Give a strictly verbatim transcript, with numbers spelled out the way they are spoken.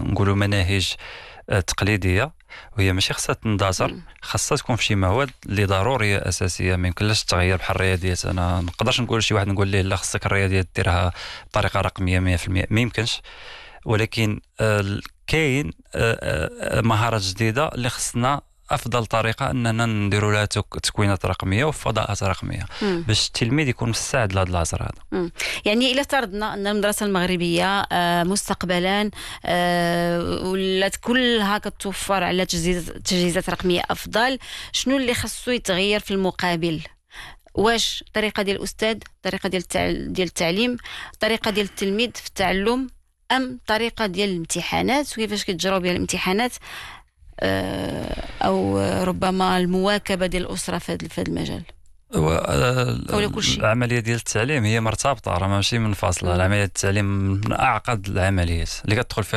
نقولوا مناهج تقليديه، وهي ماشي خاصها تندثر، خاصها تكون في شي مواد اللي ضروريه اساسيه ما يمكنلاش تغير بحال الرياضيات. انا ما نقدرش نقول شي واحد نقول ليه لا خاصك الرياضيات ديرها بطريقه رقميه مية في المية، ما يمكنش. ولكن آه كاين آه آه مهارات جديده اللي خصنا افضل طريقه اننا نديروا لها تكوينات رقميه وفضاءات رقميه مم. باش التلميذ يكون مستعد لهذا العصر هذا. مم. يعني الا افترضنا ان المدرسه المغربيه آه مستقبلا آه ولات كلها كتوفر على تجهيزات رقميه افضل، شنو اللي خصو يتغير في المقابل؟ واش الطريقه ديال الاستاذ، الطريقه ديال ديال التعليم، الطريقه ديال التلميذ في التعلم، ام طريقه ديال الامتحانات وكيفاش كيتجراو بها الامتحانات، او ربما المواكبه ديال الاسره في هذا المجال؟ العمليه ديال التعليم هي مرتبطه، راه ماشي منفصله. العمليه ديال التعليم من اعقد العمليات اللي كتدخل فيها